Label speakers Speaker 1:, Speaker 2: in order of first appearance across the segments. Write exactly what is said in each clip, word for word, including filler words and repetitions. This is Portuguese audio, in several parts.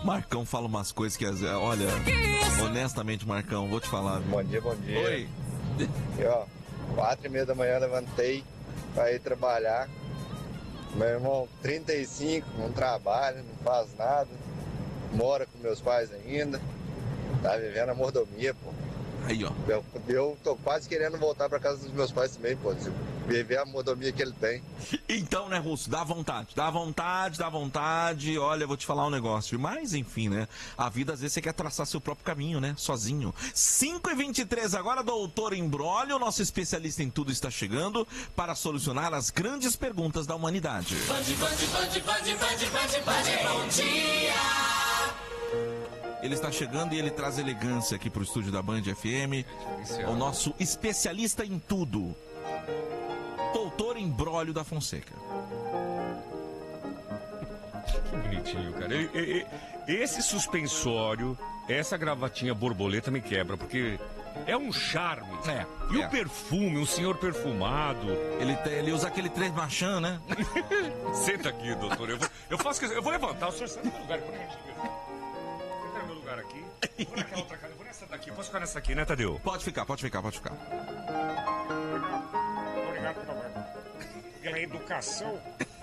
Speaker 1: Marcão fala umas coisas que, olha, honestamente, Marcão, vou te falar.
Speaker 2: Bom dia, bom dia.
Speaker 1: Oi.
Speaker 2: E ó, quatro e meia da manhã levantei pra ir trabalhar. Meu irmão, trinta e cinco, não trabalha, não faz nada. Mora com meus pais ainda. Tá vivendo a mordomia, pô.
Speaker 1: Aí, ó.
Speaker 2: Eu, eu tô quase querendo voltar pra casa dos meus pais também, pô. Viver a mordomia que ele tem.
Speaker 1: Então, né, Russo, dá vontade, dá vontade, dá vontade. Olha, eu vou te falar um negócio. Mas, enfim, né? A vida, às vezes, você quer traçar seu próprio caminho, né? Sozinho. cinco e vinte e três agora, doutor Imbróglio, nosso especialista em tudo, está chegando para solucionar as grandes perguntas da humanidade.
Speaker 3: Bande, bande, bande, bande, bande, bande, bande, bom dia!
Speaker 1: Ele está chegando e ele traz elegância aqui para o estúdio da Band F M. É o nosso especialista em tudo, doutor Imbróglio da Fonseca.
Speaker 4: Que bonitinho, cara. E, e, e, esse suspensório, essa gravatinha borboleta me quebra, porque é um charme.
Speaker 1: É.
Speaker 4: E
Speaker 1: é.
Speaker 4: o perfume, um senhor perfumado.
Speaker 1: Ele, te, ele usa aquele três machan, né?
Speaker 4: Senta aqui, doutor. Eu vou, eu faço, eu vou levantar. O senhor senta no lugar. Entra no meu lugar aqui. Vou naquela outra cara. Eu vou nessa daqui. Eu posso ficar nessa aqui, né, Tadeu?
Speaker 1: Pode ficar, pode ficar, pode ficar.
Speaker 5: Obrigado pela educação.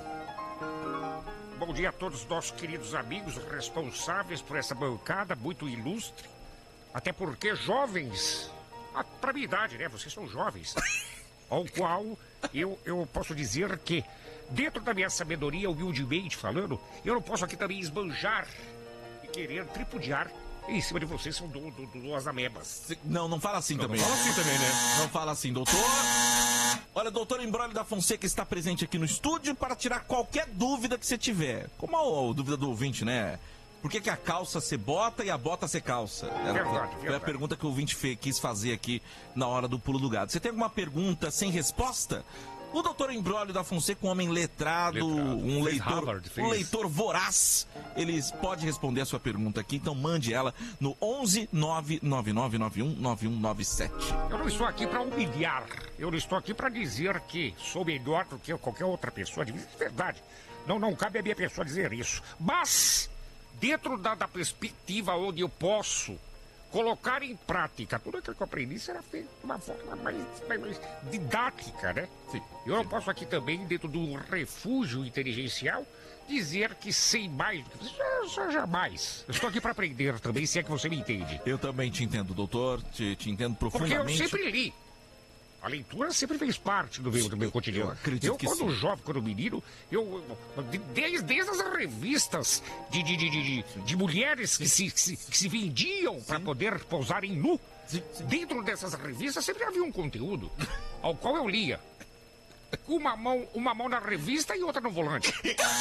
Speaker 5: Bom dia a todos os nossos queridos amigos responsáveis por essa bancada muito ilustre. Até porque jovens, ah, pra minha idade, né? Vocês são jovens. Ao qual eu, eu posso dizer que, dentro da minha sabedoria, humildemente falando, eu não posso aqui também esbanjar e querer tripudiar em cima de vocês, são do, do, do, duas amebas.
Speaker 1: Não, não fala assim
Speaker 4: Não,
Speaker 1: também.
Speaker 4: não fala assim também, né?
Speaker 1: Não fala assim, doutor. Olha, doutor Imbróglio da Fonseca está presente aqui no estúdio para tirar qualquer dúvida que você tiver. Como a, a dúvida do ouvinte, né? Por que, que a calça se bota e a bota se calça? Era,
Speaker 5: Verdade,
Speaker 1: foi a
Speaker 5: verdade.
Speaker 1: pergunta que o ouvinte fe, quis fazer aqui na hora do pulo do gado. Você tem alguma pergunta sem resposta? O doutor Imbróglio da Fonseca, um homem letrado,
Speaker 4: Letrado.
Speaker 1: um
Speaker 4: Fez
Speaker 1: leitor,
Speaker 4: Harvard, fez.
Speaker 1: um leitor voraz, ele pode responder a sua pergunta aqui, então mande ela no onze nove nove nove nove um nove um nove sete.
Speaker 5: Eu não estou aqui para humilhar. Eu não estou aqui para dizer que sou melhor do que qualquer outra pessoa. De verdade. Não, não cabe a minha pessoa dizer isso. Mas, dentro da, da perspectiva onde eu posso colocar em prática tudo aquilo que eu aprendi, será feito de uma forma mais, mais, mais didática, né?
Speaker 1: Sim.
Speaker 5: Eu não posso aqui também, dentro do refúgio inteligencial, dizer que sei mais do que você. Já, jamais. Eu estou aqui para aprender também, se é que você me entende.
Speaker 1: Eu também te entendo, doutor, te, te entendo
Speaker 5: Porque eu
Speaker 1: profundamente.
Speaker 5: sempre li. A leitura sempre fez parte do meu, do meu cotidiano.
Speaker 1: Eu acredito
Speaker 5: eu
Speaker 1: que
Speaker 5: quando
Speaker 1: sim.
Speaker 5: jovem, quando menino, eu, eu- de- desde, desde as revistas de, de, de, de, de- de mulheres que se, que se, que se vendiam para poder pousarem nu,
Speaker 1: Sim, sim.
Speaker 5: dentro dessas revistas sempre havia um conteúdo ao qual eu lia. Com uma mão, uma mão na revista e outra no volante.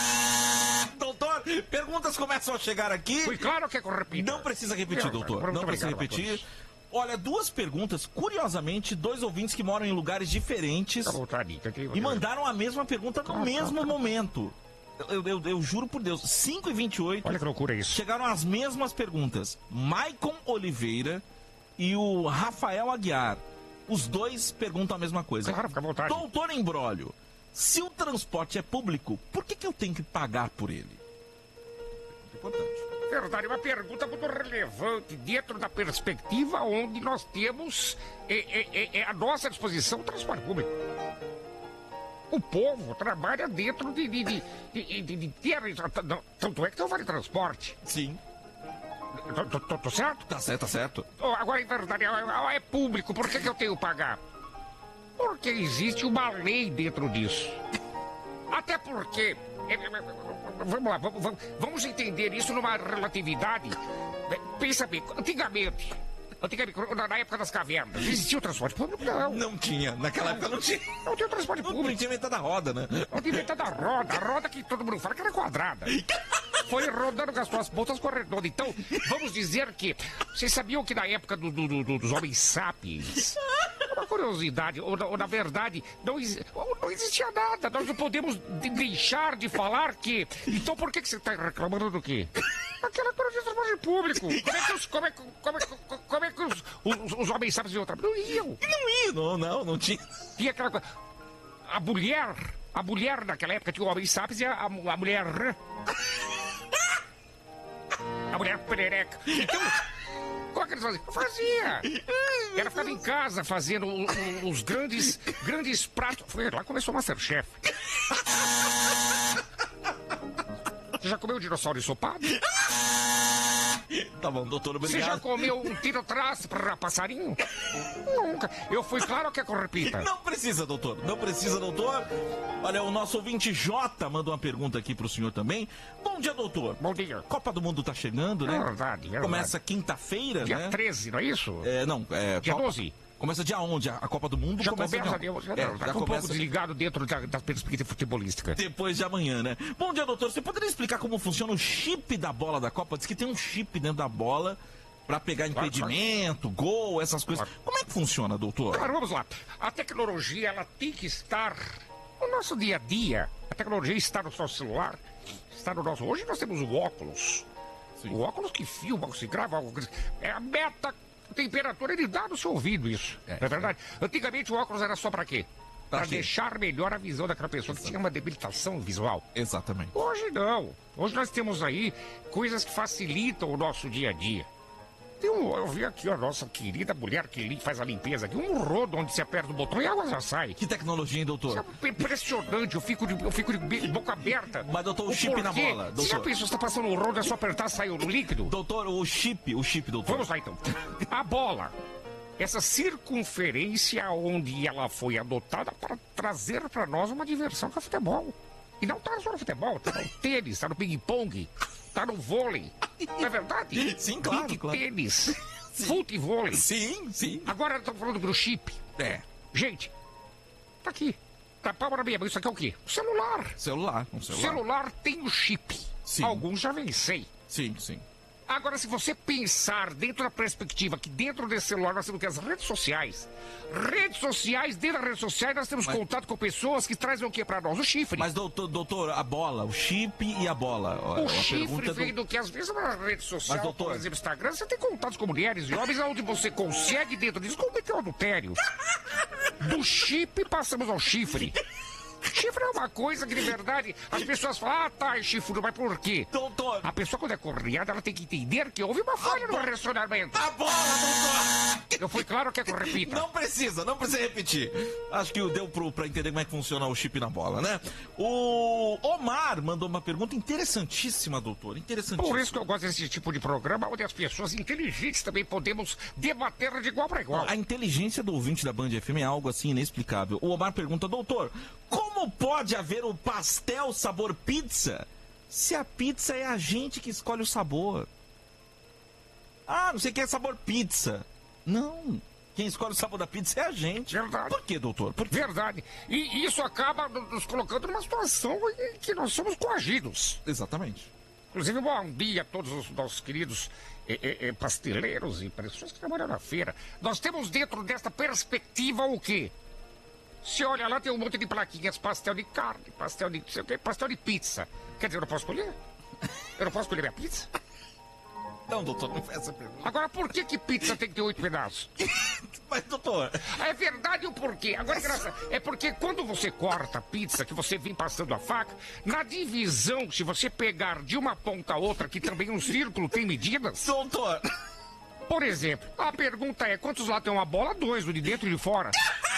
Speaker 1: Doutor, perguntas começam a chegar aqui.
Speaker 5: Foi claro que é que eu repito.
Speaker 1: Não precisa repetir,
Speaker 5: Muito
Speaker 1: doutor. Não
Speaker 5: obrigado
Speaker 1: precisa
Speaker 5: a todos.
Speaker 1: repetir. Olha, duas perguntas, curiosamente, dois ouvintes que moram em lugares diferentes
Speaker 5: Fica à vontade, tá aqui,
Speaker 1: e mandaram a mesma pergunta no
Speaker 5: Calma,
Speaker 1: mesmo
Speaker 5: calma.
Speaker 1: momento. Eu, eu- eu juro por Deus, cinco e vinte e oito
Speaker 5: Olha que loucura isso.
Speaker 1: chegaram as mesmas perguntas. Maicon Oliveira e o Rafael Aguiar. Os dois perguntam a mesma coisa.
Speaker 5: Claro, fica à vontade.
Speaker 1: Doutor Imbróglio, se o transporte é público, por que, que eu tenho que pagar por ele? Importante.
Speaker 5: Verdade, uma pergunta muito relevante dentro da perspectiva onde nós temos é, é, é, é à nossa disposição o transporte público. O povo trabalha dentro de, de, de, de, de, de terra. Não, tanto é que tem o vale transporte.
Speaker 1: Sim.
Speaker 5: Tô, tô- tô- tô certo?
Speaker 1: Tá certo, tá certo.
Speaker 5: Oh, agora, em verdade, é, é público. Por que, que eu tenho que pagar? Porque existe uma lei dentro disso. Até porque... é, é, é, Vamos lá, vamos, vamos, vamos entender isso numa relatividade. É, pensa bem, antigamente, antigamente, na época das cavernas, existia o transporte público? Não.
Speaker 1: Não tinha. Naquela época não tinha.
Speaker 5: Não tinha o transporte
Speaker 1: Não
Speaker 5: público.
Speaker 1: tinha metade da roda, né?
Speaker 5: Não tinha inventado a roda, a roda que todo mundo fala que era quadrada. Foi rodando com as suas pontas corredores. Então, vamos dizer que... Vocês sabiam que na época do- do- do- dos homens sapiens... Uma curiosidade, ou, na- ou na verdade, não, exi- ou não existia nada. Nós não podemos de- deixar de falar que... Então por que, que você está reclamando do quê? Aquela coisa de transporte público. Como é que os, como é, que- como é, que- como é que os, os, os homens sapiens iam trabalhar? Não iam.
Speaker 1: E não ia, não, não, não tinha.
Speaker 5: Tinha aquela coisa... A mulher... A mulher naquela época tinha o homem sapiens e a, a, a mulher... a mulher perereca. Então, como é que eles faziam? Eu fazia. Ela ficava em casa fazendo o, o, os grandes, grandes pratos. Foi lá que começou o Masterchef. Você já comeu um dinossauro ensopado?
Speaker 1: Tá bom, doutor, obrigado.
Speaker 5: Você já comeu um tiro-traço para passarinho? Nunca. Eu fui claro que é que eu repita.
Speaker 1: Não precisa, doutor. Não precisa, doutor. Olha, o nosso ouvinte J mandou uma pergunta aqui pro senhor também. Bom dia, doutor.
Speaker 5: Bom dia.
Speaker 1: Copa do Mundo tá chegando, né?
Speaker 5: É verdade, é verdade.
Speaker 1: Começa quinta-feira,
Speaker 5: Dia
Speaker 1: né?
Speaker 5: treze, não é isso?
Speaker 1: É, não, é...
Speaker 5: Dia
Speaker 1: Copa-
Speaker 5: doze?
Speaker 1: Começa dia onde? A Copa do Mundo
Speaker 5: Já
Speaker 1: começa
Speaker 5: começa,
Speaker 1: dia...
Speaker 5: Deus, já,
Speaker 1: É,
Speaker 5: tá
Speaker 1: já
Speaker 5: com um pouco
Speaker 1: começa
Speaker 5: desligado dentro da, da perspectiva futebolística.
Speaker 1: depois de amanhã, né? Bom dia, doutor. Você poderia explicar como funciona o chip da bola da Copa? Diz que tem um chip dentro da bola pra pegar
Speaker 5: Claro,
Speaker 1: impedimento, gol, essas coisas.
Speaker 5: Claro.
Speaker 1: Como é que funciona, doutor?
Speaker 5: Claro, vamos lá. A tecnologia, ela tem que estar no nosso dia a dia. A tecnologia está no nosso celular, está no nosso... Hoje nós temos o óculos.
Speaker 1: Sim.
Speaker 5: O óculos que filma, que se grava, é a meta temperatura, ele dá no seu ouvido isso.
Speaker 1: É.
Speaker 5: Não é verdade? Antigamente o óculos era só pra quê?
Speaker 1: Pra
Speaker 5: Pra
Speaker 1: quê?
Speaker 5: deixar melhor a visão daquela pessoa que tinha uma debilitação visual.
Speaker 1: Exatamente.
Speaker 5: Hoje não. Hoje nós temos aí coisas que facilitam o nosso dia a dia. Tem um, eu vi aqui a nossa querida mulher que lim- faz a limpeza aqui, um rodo onde você aperta o botão e a água já sai.
Speaker 1: Que tecnologia, hein, doutor?
Speaker 5: Isso é impressionante, eu fico de, eu fico de be- boca aberta.
Speaker 1: Mas, doutor, o chip na
Speaker 5: porquê?
Speaker 1: bola,
Speaker 5: Você já
Speaker 1: doutor.
Speaker 5: pensou, você está passando o rodo, é só apertar, sai o líquido?
Speaker 1: Doutor, o chip, o chip, doutor.
Speaker 5: Vamos lá então. A bola. Essa circunferência onde ela foi adotada para trazer para nós uma diversão que é futebol. E não tá só no futebol, tá no tênis, tá no ping-pong, tá no vôlei. Não é verdade?
Speaker 1: Sim, claro,
Speaker 5: Beach
Speaker 1: claro.
Speaker 5: tênis, futevôlei.
Speaker 1: Sim, sim.
Speaker 5: Agora estamos falando do chip.
Speaker 1: É.
Speaker 5: Gente, tá aqui. Tá palma na minha mão. Isso aqui é o quê? O celular.
Speaker 1: Celular, um
Speaker 5: O
Speaker 1: celular.
Speaker 5: celular tem o chip.
Speaker 1: Sim.
Speaker 5: Alguns já vencei.
Speaker 1: Sim, sim.
Speaker 5: Agora, se você pensar dentro da perspectiva que dentro desse celular nós temos que as redes sociais. Redes sociais, dentro das redes sociais nós temos
Speaker 1: Mas-
Speaker 5: contato com pessoas que trazem o que para nós? O chifre.
Speaker 1: Mas, doutor, doutor, a bola, o chip e a bola. Ó,
Speaker 5: O
Speaker 1: a
Speaker 5: chifre
Speaker 1: pergunta
Speaker 5: vem
Speaker 1: do...
Speaker 5: do que às vezes na rede social,
Speaker 1: Mas, doutor-
Speaker 5: por exemplo, Instagram, você tem contatos com mulheres e homens onde você consegue dentro disso cometer o adultério. Do chip passamos ao chifre. Chifre é uma coisa que, de verdade, as pessoas falam, ah, tá, é chifrudo, mas por quê?
Speaker 1: Doutor,
Speaker 5: A pessoa, quando é correada, ela tem que entender que houve uma falha no relacionamento.
Speaker 1: a bola, doutor!
Speaker 5: Eu fui claro que é que eu repita.
Speaker 1: Não precisa, não precisa repetir. Acho que deu pro, pra entender como é que funciona o chip na bola, né? O Omar mandou uma pergunta interessantíssima, doutor. Interessantíssima.
Speaker 5: Por isso que eu gosto desse tipo de programa, onde as pessoas inteligentes também podemos debater de igual para igual.
Speaker 1: A inteligência do ouvinte da Band F M é algo assim inexplicável. O Omar pergunta, doutor, como pode haver o pastel sabor pizza se a pizza é a gente que escolhe o sabor? Ah, não sei o que é sabor pizza. Não, quem escolhe o sabor da pizza é a gente.
Speaker 5: Verdade.
Speaker 1: Por quê, doutor? Por quê?
Speaker 5: Verdade. E isso acaba nos colocando numa situação em que nós somos coagidos.
Speaker 1: Exatamente.
Speaker 5: Inclusive, bom dia a todos os nossos queridos eh, eh, eh, pasteleiros e pessoas que trabalham na feira. Nós temos dentro desta perspectiva o quê? Se olha lá, tem um monte de plaquinhas, pastel de carne, pastel de não sei o quê, pastel de pizza. Quer dizer, eu não posso escolher? Eu não posso escolher minha pizza?
Speaker 1: Não, doutor, não foi essa pergunta.
Speaker 5: Agora, por que que pizza tem que ter oito pedaços?
Speaker 1: Mas, doutor,
Speaker 5: É verdade o porquê. Agora, graça, é porque quando você corta a pizza, que você vem passando a faca, na divisão, se você pegar de uma ponta a outra, que também um círculo tem medidas,
Speaker 1: doutor,
Speaker 5: por exemplo, a pergunta é, quantos lados tem uma bola? Dois, o de dentro e o de fora.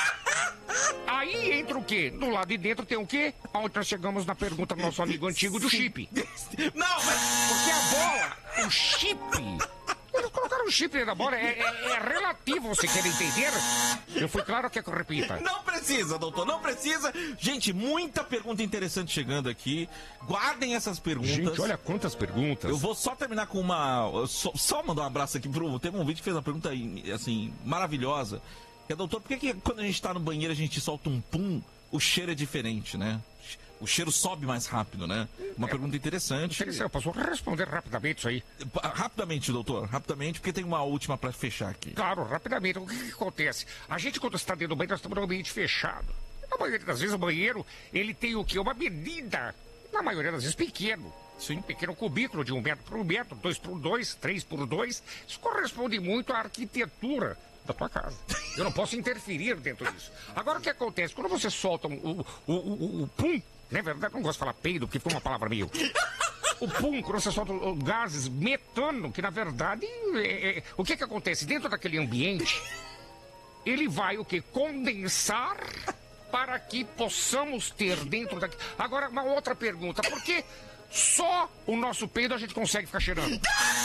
Speaker 5: Aí entra o quê? Do lado de dentro tem o quê? Onde nós chegamos na pergunta do nosso amigo antigo do chip.
Speaker 1: não, mas...
Speaker 5: Porque a bola, o chip... Eles colocaram o chip dentro da bola, é, é- é relativo, você quer entender? Eu fui claro que é que eu repita.
Speaker 1: Não precisa, doutor, não precisa. Gente, muita pergunta interessante chegando aqui. Guardem essas perguntas.
Speaker 5: Gente, olha quantas perguntas.
Speaker 1: Eu vou só terminar com uma... Só, só mandar um abraço aqui pro... Teve um vídeo que fez uma pergunta, assim, maravilhosa. Que é, doutor, por que, que quando a gente tá no banheiro a gente solta um pum, o cheiro é diferente, né? O cheiro sobe mais rápido, né? Uma pergunta interessante.
Speaker 5: Interessante, eu posso responder rapidamente isso aí?
Speaker 1: Rapidamente, doutor, rapidamente, porque tem uma última pra fechar aqui.
Speaker 5: Claro, rapidamente. O que, que acontece? A gente, quando está dentro do banheiro, nós estamos num ambiente fechado. Na maioria das vezes, o banheiro, ele tem o quê? Uma medida, na maioria das vezes, pequeno. Sim. Um pequeno cubículo de um metro por um metro, dois por dois, três por dois. Isso corresponde muito à arquitetura da tua casa. Eu não posso interferir dentro disso. Agora, o que acontece? Quando você solta um, o, o, o, o pum, não é verdade? Eu não gosto de falar peido, porque foi uma palavra meio... o pum, quando você solta o- gases, metano, que na verdade, é- é- o que que acontece? Dentro daquele ambiente, ele vai o quê? Condensar para que possamos ter dentro daqui... Agora, uma outra pergunta, por que só o nosso peido a gente consegue ficar cheirando?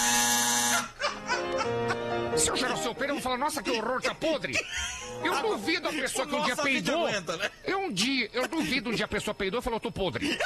Speaker 5: Se eu cheirar o seu peido, eu vou falar, nossa, que horror, tá podre. Eu duvido a pessoa que um dia
Speaker 1: Nossa, a gente
Speaker 5: peidou.
Speaker 1: aguenta, né?
Speaker 5: Eu um dia, eu duvido um dia a pessoa peidou e falou, tô podre.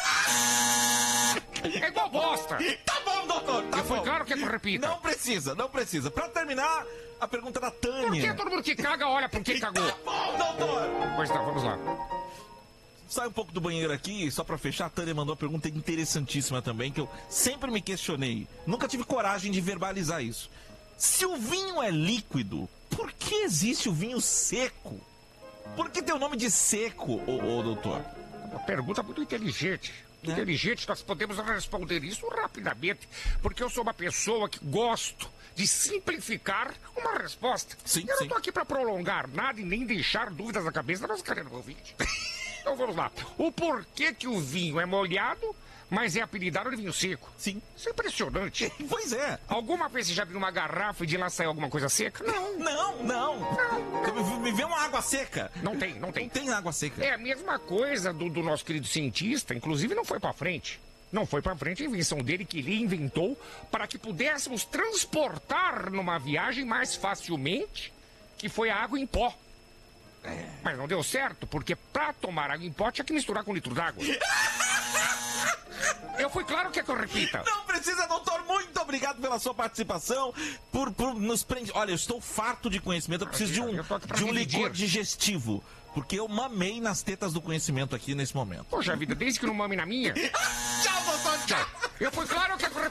Speaker 5: É igual bosta.
Speaker 1: Tá bom, doutor, tá
Speaker 5: E foi
Speaker 1: bom.
Speaker 5: claro que é que eu repita.
Speaker 1: Não precisa, não precisa. Pra terminar, a pergunta da
Speaker 5: Por
Speaker 1: Tânia.
Speaker 5: que todo mundo que caga olha por quem cagou?
Speaker 1: Tá bom, doutor.
Speaker 5: Pois tá, vamos lá.
Speaker 1: Sai um pouco do banheiro aqui, só pra fechar, a Tânia mandou uma pergunta interessantíssima também, que eu sempre me questionei. Nunca tive coragem de verbalizar isso. Se o vinho é líquido, por que existe o vinho seco? Por que tem o nome de seco, ô, ô doutor?
Speaker 5: Uma pergunta muito inteligente.
Speaker 1: É.
Speaker 5: Inteligente, nós podemos responder isso rapidamente, porque eu sou uma pessoa que gosto de simplificar uma resposta.
Speaker 1: Sim,
Speaker 5: eu
Speaker 1: sim.
Speaker 5: não tô aqui para prolongar nada e nem deixar dúvidas na cabeça da nossa querida ouvinte. Então vamos lá. O porquê que o vinho é molhado, mas é apelidado de vinho seco?
Speaker 1: Sim.
Speaker 5: Isso é impressionante.
Speaker 1: Pois é.
Speaker 5: Alguma vez você já viu uma garrafa e de lá saiu alguma coisa seca? Não.
Speaker 1: Não, não. Você me- Me vê uma água seca.
Speaker 5: Não tem, não tem.
Speaker 1: Não tem água seca.
Speaker 5: É a mesma coisa do, do nosso querido cientista, inclusive não foi pra frente. Não foi pra frente a invenção dele que ele inventou para que pudéssemos transportar numa viagem mais facilmente, que foi a água em pó. Mas não deu certo, porque pra tomar água em pó tinha que misturar com um litro d'água. Eu fui claro que é que eu repita.
Speaker 1: Não precisa, doutor. Muito obrigado pela sua participação. Por, por nos prende. Olha, eu estou farto de conhecimento. Eu preciso de um,
Speaker 5: Eu tô aqui pra
Speaker 1: de um
Speaker 5: dividir.
Speaker 1: licor digestivo. Porque eu mamei nas tetas do conhecimento aqui nesse momento.
Speaker 5: Poxa vida, desde que não mame na minha.
Speaker 1: Tchau, doutor. Tchau.
Speaker 5: Eu fui claro que é que eu repita.